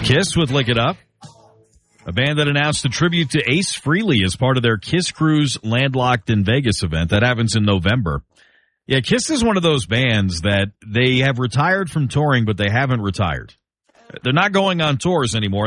Kiss with Lick It Up. A band that announced a tribute to Ace Frehley as part of their Kiss Cruise Landlocked in Vegas event. That happens in November. Yeah, Kiss is one of those bands that they have retired from touring, but they haven't retired. They're not going on tours anymore.